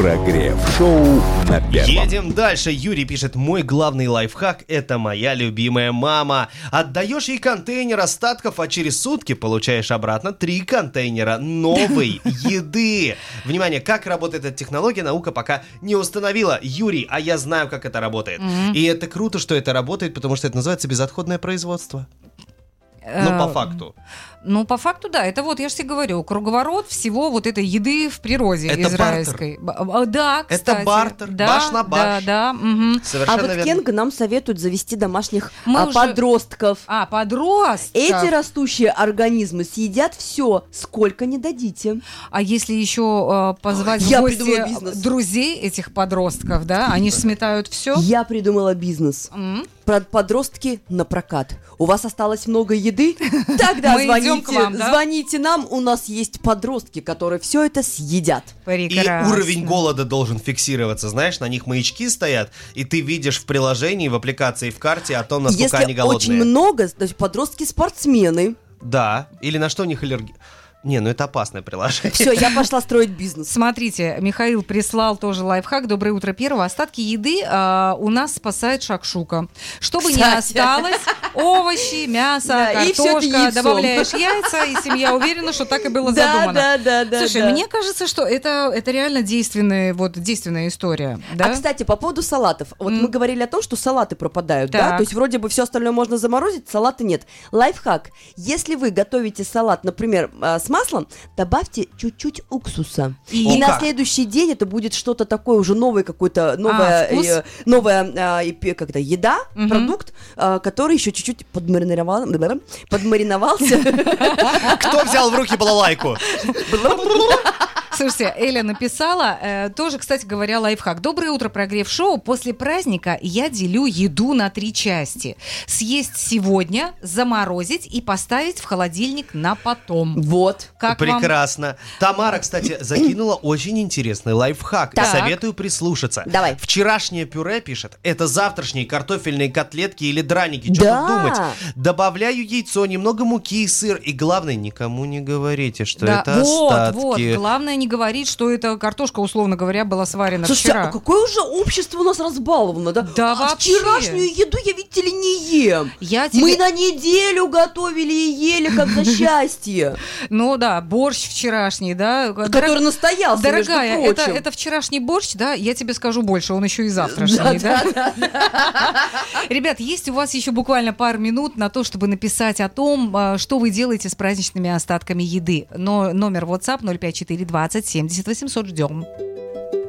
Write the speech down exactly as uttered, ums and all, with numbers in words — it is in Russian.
Прогрев-шоу на первом. Едем дальше. Юрий пишет: мой главный лайфхак — это моя любимая мама. Отдаешь ей контейнер остатков, а через сутки получаешь обратно три контейнера новой еды. Внимание, как работает эта технология, наука пока не установила. Юрий, а я знаю, как это работает. Mm-hmm. И это круто, что это работает, потому что это называется безотходное производство. Ну, по факту. Ну, по факту, да. Это вот, я же тебе говорю, круговорот всего вот этой еды в природе это израильской. Бартер. Да, кстати. Это бартер, да, баш на баш. Да, да. Угу. Совершенно а вот верно. Кенга нам советует завести домашних а, уже... подростков. А, подростков. Эти растущие организмы съедят все, сколько не дадите. А если еще э, позвать я в гости друзей этих подростков, да, они же сметают все. Я придумала бизнес. Mm-hmm. Подростки на прокат. У вас осталось много еды? Тогда звоните, вам, да? звоните нам. У нас есть подростки, которые все это съедят. Прекрасно. И уровень голода должен фиксироваться. Знаешь, на них маячки стоят, и ты видишь в приложении, в аппликации, в карте о том, насколько Если они голодные. очень много, значит, подростки-спортсмены. Да, или на что у них аллергия. Не, ну это опасное приложение. Все, я пошла строить бизнес. Смотрите, Михаил прислал тоже лайфхак. Доброе утро, первого. Остатки еды а, у нас спасает шакшука. Чтобы Кстати. не осталось, овощи, мясо, да, картошка, добавляешь яйца, и семья уверена, что так и было да, задумано. Да, да, да. Слушай, да. мне кажется, что это, это реально действенная, вот, действенная история. Да? А, кстати, по поводу салатов. Вот mm. мы говорили о том, что салаты пропадают, так. да? То есть вроде бы все остальное можно заморозить, салата нет. Лайфхак. Если вы готовите салат, например, с маслом, добавьте чуть-чуть уксуса. И, и на как? следующий день это будет что-то такое уже новое, какое-то новое, а, э, новая э, как-то еда, угу. продукт, э, который еще чуть-чуть подмариновал, подмариновался. Кто взял в руки балалайку? Слушайте, Эля написала, э, тоже, кстати говоря, лайфхак. Доброе утро, прогрев-шоу. После праздника я делю еду на три части. Съесть сегодня, заморозить и поставить в холодильник на потом. Вот. Как прекрасно. Вам? Тамара, кстати, закинула очень интересный лайфхак. Так. Советую прислушаться. Давай. Вчерашнее пюре, пишет, это завтрашние картофельные котлетки или драники. Что да. тут думать? Добавляю яйцо, немного муки и сыр. И главное, никому не говорите, что да. это вот, остатки. Вот, главное не говорить, что эта картошка, условно говоря, была сварена Слушайте, вчера. А какое уже общество у нас разбаловано, да? Да, а вообще. Вчерашнюю еду я, видите ли, не ем. Я тебе... Мы на неделю готовили и ели, как за счастье. Ну да, борщ вчерашний, да. Который настоялся, Дорогая, между это, прочим. это вчерашний борщ, да, я тебе скажу больше, он еще и завтрашний, да? Ребят, есть у вас еще буквально пару минут на то, чтобы написать о том, что вы делаете с праздничными остатками еды. Но номер WhatsApp ноль пять четыре двадцать семьдесят восемьсот ждем.